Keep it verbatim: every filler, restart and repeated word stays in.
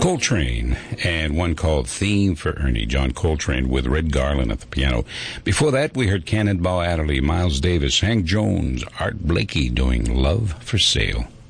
Coltrane, and one called Theme for Ernie, John Coltrane with Red Garland at the piano. Before that, we heard Cannonball Adderley, Miles Davis, Hank Jones, Art Blakey doing Love for Sale.